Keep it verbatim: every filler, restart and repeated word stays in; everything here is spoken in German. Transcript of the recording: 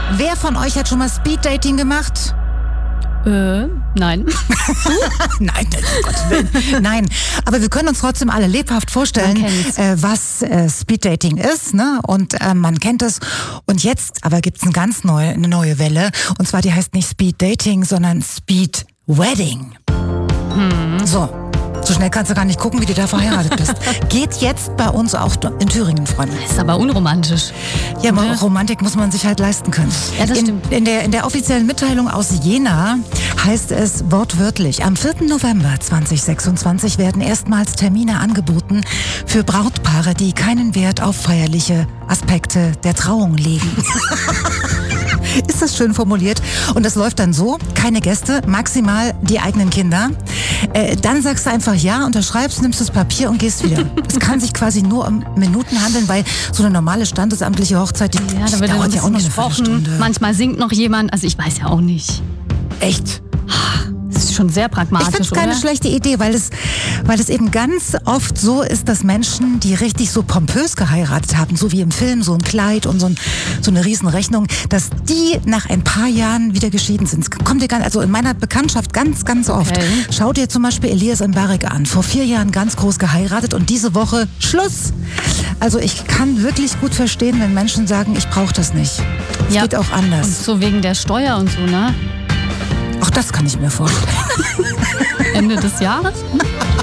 Wer von euch hat schon mal Speeddating gemacht? Äh, nein. Nein, um Gottes Willen. Nein, aber wir können uns trotzdem alle lebhaft vorstellen, äh, was äh, Speeddating ist, ne? Und äh, man kennt es. Und jetzt aber gibt's ein ganz neu, eine neue Welle. Und zwar, die heißt nicht Speeddating, sondern Speed Wedding. Hm. So. So schnell kannst du gar nicht gucken, wie du da verheiratet bist. Geht jetzt bei uns auch in Thüringen, Freunde. Ist aber unromantisch. Ja, aber ja. Romantik muss man sich halt leisten können. Ja, das in, stimmt. In der, in der offiziellen Mitteilung aus Jena heißt es wortwörtlich, am vierten November zweitausendsechsundzwanzig werden erstmals Termine angeboten für Brautpaare, die keinen Wert auf feierliche Aspekte der Trauung legen. Ist das schön formuliert? Und das läuft dann so, keine Gäste, maximal die eigenen Kinder. Äh, dann sagst du einfach ja, unterschreibst, nimmst das Papier und gehst wieder. Es kann sich quasi nur um Minuten handeln, weil so eine normale standesamtliche Hochzeit, die, ja, da die wird dauert ja auch noch eine gesprochen. Viertelstunde. Manchmal singt noch jemand, also ich weiß ja auch nicht. Echt? Das ist schon sehr pragmatisch, Ich finde es keine oder? schlechte Idee, weil es, weil es eben ganz oft so ist, dass Menschen, die richtig so pompös geheiratet haben, so wie im Film, so ein Kleid und so, ein, so eine Riesenrechnung, dass die nach ein paar Jahren wieder geschieden sind. Das kommt dir ganz, also in meiner Bekanntschaft ganz, ganz oft. Okay. Schau dir zum Beispiel Elias Mbarek an. Vor vier Jahren ganz groß geheiratet und diese Woche Schluss. Also ich kann wirklich gut verstehen, wenn Menschen sagen, ich brauche das nicht. Es Ja. geht auch anders. Und so wegen der Steuer und so, ne? Auch das kann ich mir vorstellen. Ende des Jahres?